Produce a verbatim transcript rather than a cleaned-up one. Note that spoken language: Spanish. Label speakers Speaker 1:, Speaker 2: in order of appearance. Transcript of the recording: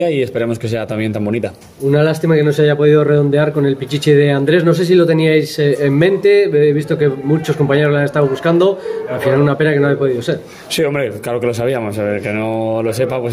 Speaker 1: y esperemos que sea también tan bonita.
Speaker 2: Una lástima que no se haya podido redondear con el Pichichi de Andrés. No sé si lo teníais eh, en mente. He visto que muchos compañeros lo han estado buscando. Al final una pena que no haya podido ser.
Speaker 1: Sí, hombre, claro que lo sabíamos. A ver, que no lo sepa, pues